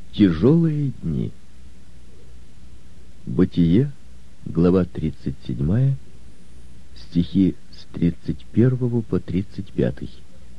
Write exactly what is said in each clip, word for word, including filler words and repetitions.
Тяжелые дни. Бытие, глава тридцать седьмая, стихи с тридцать первого по тридцать пятый.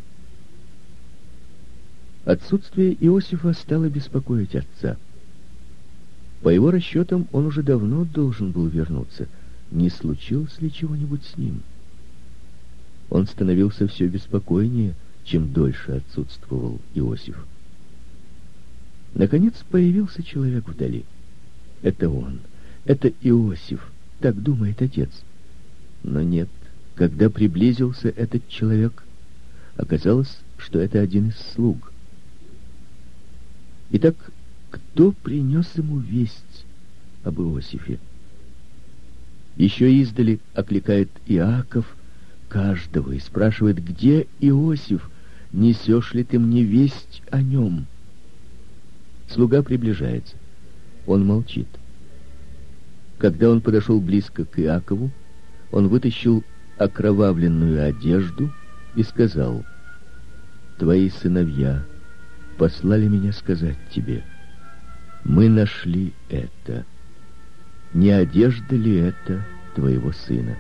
Отсутствие Иосифа стало беспокоить отца. По его расчетам, он уже давно должен был вернуться. Не случилось ли чего-нибудь с ним? Он становился все беспокойнее, чем дольше отсутствовал Иосиф. Наконец появился человек вдали. Это он, это Иосиф, так думает отец. Но нет, когда приблизился этот человек, оказалось, что это один из слуг. Итак, кто принес ему весть об Иосифе? Еще издали окликает Иаков каждого и спрашивает: где Иосиф? Несешь ли ты мне весть о нем? Слуга приближается. Он молчит. Когда он подошел близко к Иакову, он вытащил окровавленную одежду и сказал: твои сыновья послали меня сказать тебе: мы нашли это. Не одежда ли это твоего сына?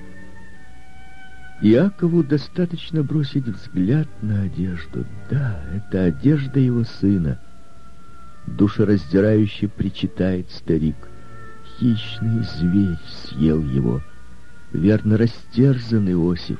Иакову достаточно бросить взгляд на одежду. Да, это одежда его сына. Душераздирающе причитает старик: хищный зверь съел его. Верно, растерзан Иосиф.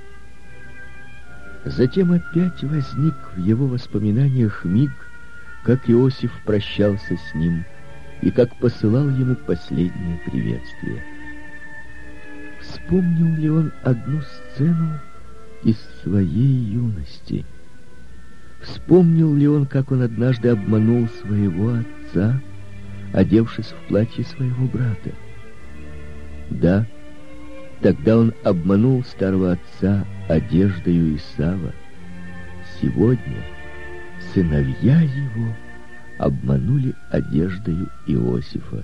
Затем опять возник в его воспоминаниях миг, как Иосиф прощался с ним и как посылал ему последнее приветствие. Вспомнил ли он одну сцену из своей юности? Вспомнил ли он, как он однажды обманул своего отца, одевшись в платье своего брата? Да, тогда он обманул старого отца одеждою Исава. Сегодня сыновья его обманули одеждою Иосифа.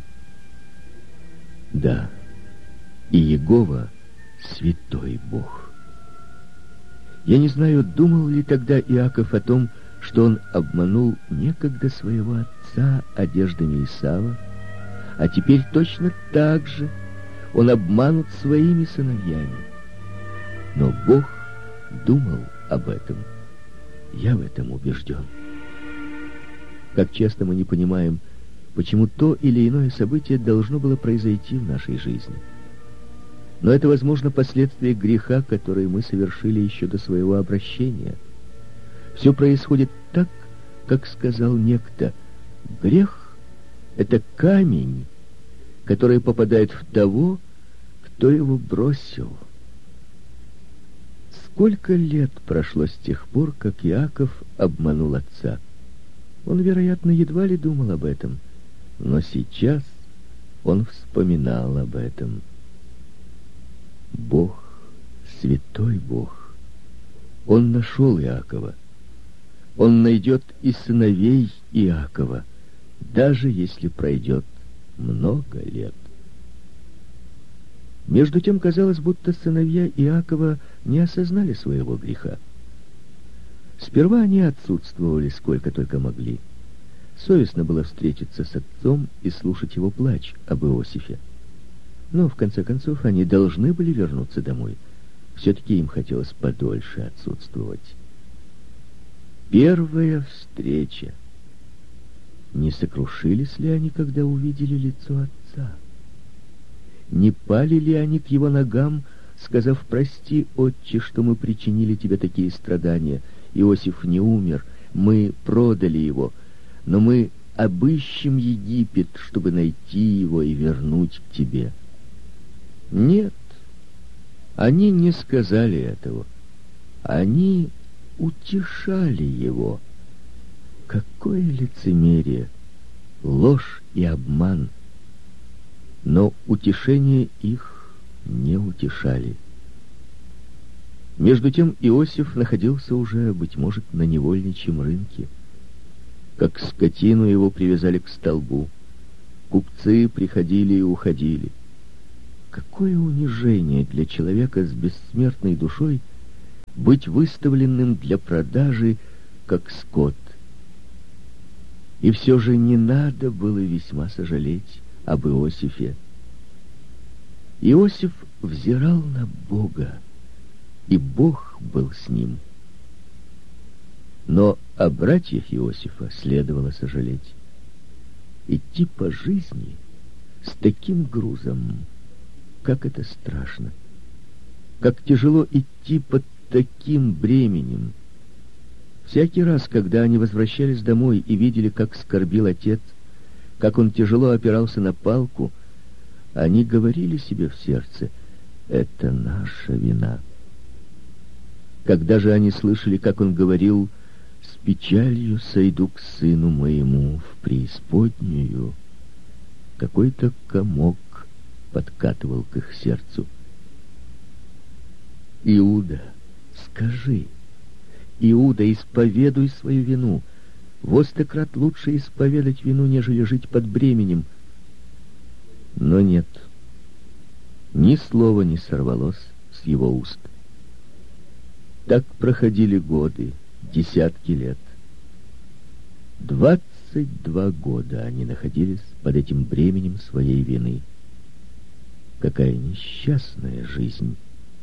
Да, и Иегова святой Бог. Я не знаю, думал ли тогда Иаков о том, что он обманул некогда своего отца одеждами Исава, а теперь точно так же он обманут своими сыновьями. Но Бог думал об этом. Я в этом убежден. Как часто мы не понимаем, почему то или иное событие должно было произойти в нашей жизни. Но это, возможно, последствия греха, который мы совершили еще до своего обращения. Все происходит так, как сказал некто: грех — это камень, который попадает в того, кто его бросил. Сколько лет прошло с тех пор, как Иаков обманул отца? Он, вероятно, едва ли думал об этом, но сейчас он вспоминал об этом. Бог, святой Бог, Он нашел Иакова. Он найдет и сыновей Иакова, даже если пройдет много лет. Между тем казалось, будто сыновья Иакова не осознали своего греха. Сперва они отсутствовали сколько только могли. Совестно было встретиться с отцом и слушать его плач об Иосифе. Но, в конце концов, они должны были вернуться домой. Все-таки им хотелось подольше отсутствовать. Первая встреча. Не сокрушились ли они, когда увидели лицо отца? Не пали ли они к его ногам, сказав: прости, отче, что мы причинили тебе такие страдания? Иосиф не умер, мы продали его, но мы обыщем Египет, чтобы найти его и вернуть к тебе. Нет, они не сказали этого. Они утешали его. Какое лицемерие, ложь и обман! Но утешение их не утешали. Между тем Иосиф находился уже, быть может, на невольничьем рынке. Как скотину его привязали к столбу. Купцы приходили и уходили. Какое унижение для человека с бессмертной душой быть выставленным для продажи, как скот. И все же не надо было весьма сожалеть об Иосифе. Иосиф взирал на Бога, и Бог был с ним. Но о братьях Иосифа следовало сожалеть. Идти по жизни с таким грузом, как это страшно, как тяжело идти под таким бременем. Всякий раз, когда они возвращались домой и видели, как скорбил отец, как он тяжело опирался на палку, они говорили себе в сердце: «Это наша вина». Когда же они слышали, как он говорил: «С печалью сойду к сыну моему в преисподнюю», какой-то комок подкатывал к их сердцу. «Иуда, скажи, Иуда, исповедуй свою вину. Во сто крат лучше исповедать вину, нежели жить под бременем». Но нет, ни слова не сорвалось с его уст. Так проходили годы, десятки лет. Двадцать два года они находились под этим бременем своей вины. Какая несчастная жизнь!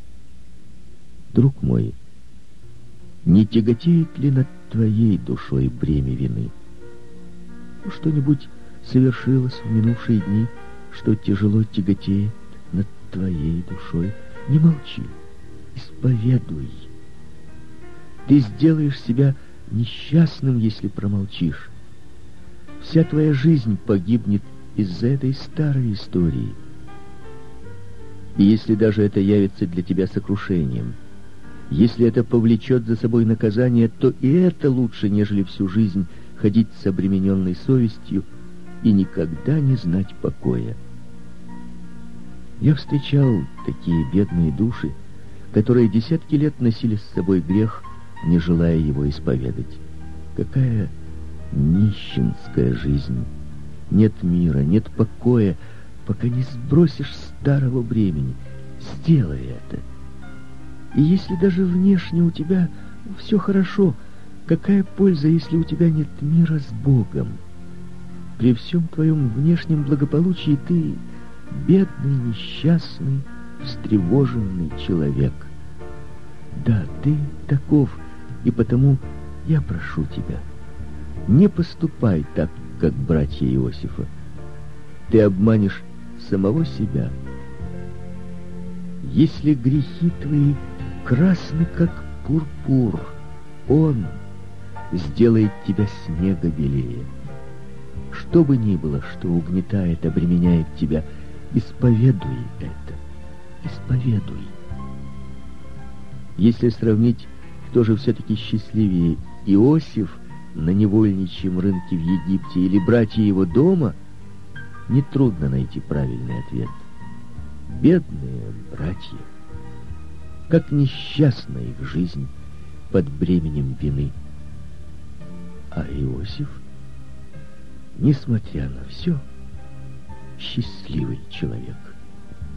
Друг мой, не тяготеет ли над твоей душой бремя вины? Что-нибудь совершилось в минувшие дни, что тяжело тяготеет над твоей душой? Не молчи, исповедуй. Ты сделаешь себя несчастным, если промолчишь. Вся твоя жизнь погибнет из-за этой старой истории. И если даже это явится для тебя сокрушением, если это повлечет за собой наказание, то и это лучше, нежели всю жизнь ходить с обремененной совестью и никогда не знать покоя. Я встречал такие бедные души, которые десятки лет носили с собой грех, не желая его исповедать. Какая нищенская жизнь! Нет мира, нет покоя, пока не сбросишь старого бремени. Сделай это. И если даже внешне у тебя все хорошо, какая польза, если у тебя нет мира с Богом? При всем твоем внешнем благополучии ты бедный, несчастный, встревоженный человек. Да, ты таков, и потому я прошу тебя, не поступай так, как братья Иосифа. Ты обманешь самого себя. Если грехи твои красны, как пурпур, Он сделает тебя снега белее. Что бы ни было, что угнетает, обременяет тебя, исповедуй это, исповедуй. Если сравнить, кто же все-таки счастливее, Иосиф на невольничьем рынке в Египте или братья его дома, нетрудно найти правильный ответ. Бедные братья, как несчастна их жизнь под бременем вины. А Иосиф, несмотря на все, счастливый человек.